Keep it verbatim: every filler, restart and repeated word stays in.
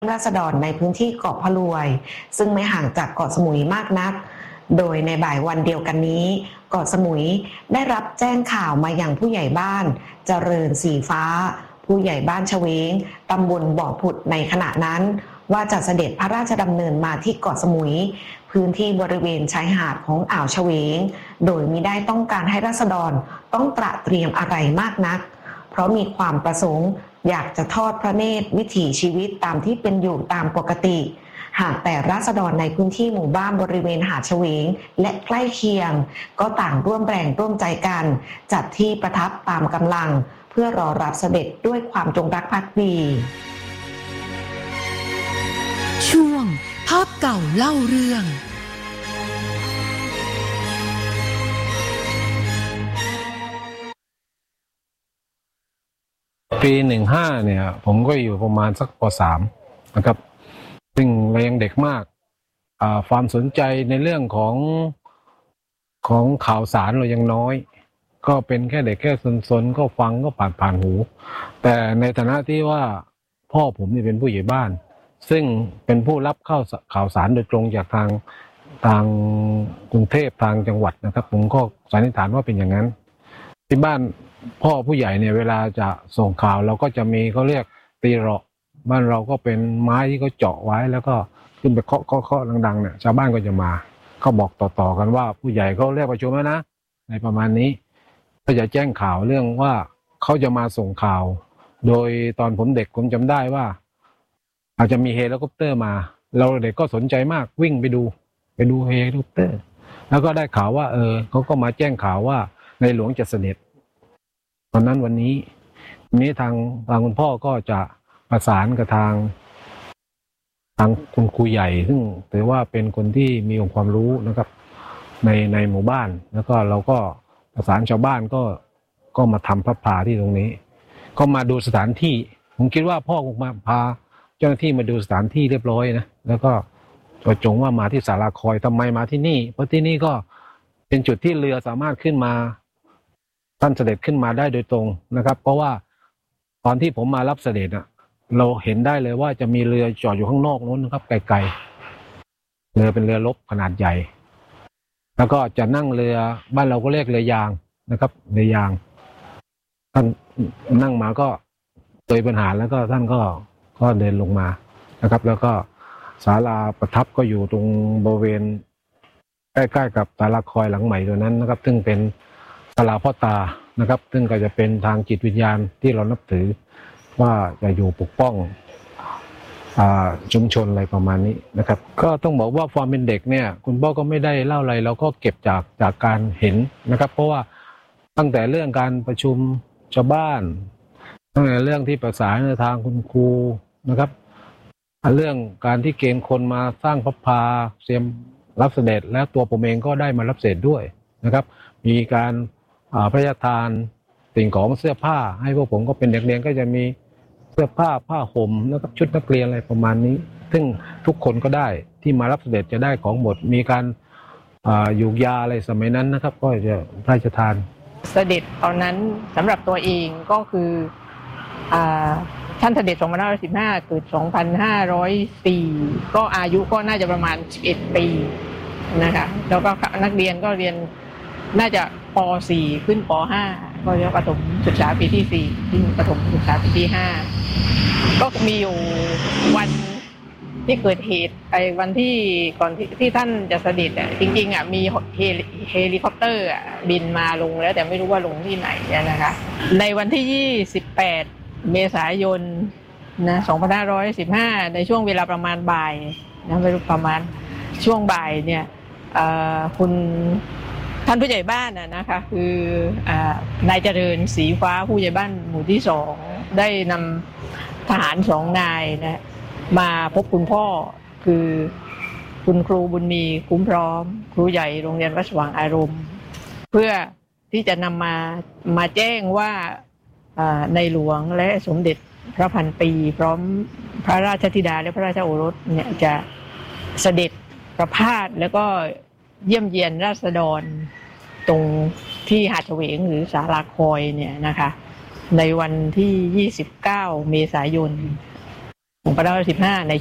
ราษฎรในพื้นที่เกาะพะลวยซึ่งไม่ห่างจากเกาะสมุยมากนักโดยในบ่ายวันเดียวกันนี้เกาะสมุยได้รับแจ้งข่าวมาอย่างผู้ใหญ่บ้านเจริญสีฟ้าผู้ใหญ่บ้านเฉวงตำบลบ่อผุดในขณะนั้นว่าจะเสด็จพระราชดำเนินมาที่เกาะสมุยพื้นที่บริเวณชายหาดของอ่าวเฉวงโดยมิได้ต้องการให้ราษฎรต้องตระเตรียมอะไรมากนักเพราะมีความประสงค์อยากจะทอดพระเนตรวิถีชีวิตตามที่เป็นอยู่ตามปกติหากแต่ราษฎรในพื้นที่หมู่บ้านบริเวณหาดเฉวงและใกล้เคียงก็ต่างร่วมแรงร่วมใจกันจัดที่ประทับตามกำลังเพื่อรอรับเสด็จด้วยความจงรักภักดีช่วงภาพเก่าเล่าเรื่องปีหนึ่งห้าเนี่ยผมก็อยู่ประมาณสักป.สาม นะครับซึ่งเรายังเด็กมากความสนใจในเรื่องของของข่าวสารเรายังน้อยก็เป็นแค่เด็กแค่สนๆก็ฟังก็ผ่านผ่านหูแต่ในฐานะที่ว่าพ่อผมนี่เป็นผู้ใหญ่บ้านซึ่งเป็นผู้รับเข้าข่าวสารโดยตรงจากทางทางกรุงเทพทางจังหวัดนะครับผมก็สันนิษฐานว่าเป็นอย่างนั้นที่บ้านพ่อผู้ใหญ่เนี่ยเวลาจะส่งข่าวเราก็จะมีเขาเรียกตีเราะบ้านเราก็เป็นไม้ที่เขาเจาะไว้แล้วก็ขึ้นไปเคาะเคาะเคาะดังๆเนี่ยชาวบ้านก็จะมาเขาบอกต่อๆกันว่าผู้ใหญ่เขาเรียกประชุมแล้วนะในประมาณนี้ก็จะแจ้งข่าวเรื่องว่าเขาจะมาส่งข่าวโดยตอนผมเด็กผมจำได้ว่าอาจจะมีเฮลิคอปเตอร์มาเราเด็กก็สนใจมากวิ่งไปดูไปดูเฮลิคอปเตอร์แล้วก็ได้ข่าวว่าเออเขาก็มาแจ้งข่าวว่าในหลวงจะเสด็จตอนนั้นวันนี้นี้ทางทางคุณพ่อก็จะประสานกับทางทางคุณครูใหญ่ซึ่งถือว่าเป็นคนที่มีองค์ความรู้นะครับในในหมู่บ้านแล้วก็เราก็ประสานชาวบ้านก็ก็มาทำพระพาที่ตรงนี้ก็มาดูสถานที่ผมคิดว่าพ่อคงมาพาเจ้าหน้าที่มาดูสถานที่เรียบร้อยนะแล้วก็ประจงว่ามาที่ศาลาคอยทำไมมาที่นี่เพราะที่นี่ก็เป็นจุดที่เรือสามารถขึ้นมาท่านเสด็จขึ้นมาได้โดยตรงนะครับเพราะว่าตอนที่ผมมารับเสด็จอ่ะเราเห็นได้เลยว่าจะมีเรือจอดอยู่ข้างนอกนู้นนะครับไกลๆเรือเป็นเรือรบขนาดใหญ่แล้วก็จะนั่งเรือบ้านเราก็เรียกเรือยางนะครับเรือยางท่านนั่งมาก็เจอปัญหาแล้วก็ท่านก็ก็เดินลงมานะครับแล้วก็ศาลาประทับก็อยู่ตรงบริเวณใกล้ๆกับศาลาคอยหลังใหม่ตัวนั้นนะครับซึ่งเป็นศาลาพ่อตานะครับซึ่งก็จะเป็นทางจิตวิญญาณที่เรานับถือว่าจะอยู่ปกป้องชุมชนอะไรประมาณนี้นะครับก็ต้องบอกว่าความเป็นเด็กเนี่ยคุณพ่อก็ไม่ได้เล่าอะไรเราก็เก็บจากจากการเห็นนะครับเพราะว่าตั้งแต่เรื่องการประชุมชาวบ้านตั้งแต่เรื่องที่ประสานในทางคุณครูนะครับเรื่องการที่เกณฑ์คนมาสร้างพระพาเตรียมรับเสด็จและตัวผมเองก็ได้มารับเสด็จด้วยนะครับมีการพระราชทานสิ่งของเสื้อผ้าให้พวกผมก็เป็นเด็กเรียนก็จะมีเสื้อผ้าผ้าห่มแล้วก็ชุดนักเรียนอะไรประมาณนี้ซึ่งทุกคนก็ได้ที่มารับเสด็จจะได้ของหมดมีการยูกยาอะไรสมัยนั้นนะครับก็จะพระราชทานเสด็จตอนนั้นสำหรับตัวเองก็คือท่านเสด็จสองพันห้าร้อยสิบห้าเกิดสองพันห้าร้อยสี่ก็อายุก็น่าจะประมาณสิบเอ็ดปีนะคะแล้วก็นักเรียนก็เรียนน่าจะป.สี่ ขึ้นป.ห้า ก็จะประถมศึกษาปีที่สี่ขึ้นประถมศึกษาปีที่ห้าก็มีอยู่วันที่เกิดเหตุไอ้วันที่ก่อนที่ที่ท่านจะเสด็จอ่ะจริงๆอ่ะมีเฮลิคอปเตอร์อ่ะบินมาลงแล้วแต่ไม่รู้ว่าลงที่ไหนนะคะในวันที่ยี่สิบแปดเมษายนนะสองพันห้าร้อยสิบห้าในช่วงเวลาประมาณบ่ายนะไม่รู้ประมาณช่วงบ่ายเนี่ยคุณท่านผู้ใหญ่บ้านน่ะนะคะคือนายเจริญสีฟ้าผู้ใหญ่บ้านหมู่ที่สองได้นำทหารสองนายนะมาพบคุณพ่อคือคุณครูบุญมีคุ้มพร้อมครูใหญ่โรงเรียนวัดสว่างอารมณ์เพื่อที่จะนำมามาแจ้งว่าในหลวงและสมเด็จพระพันปีพร้อมพระราชธิดาและพระราชโอรสเนี่ยจะเสด็จประพาสแล้วก็เยี่ยมเยียนราษฎรตรงที่หาดเฉวงหรือศาลาคอยเนี่ยนะคะในวันที่ยี่สิบเก้าเมษายนสองพันห้าร้อยสิบห้าใน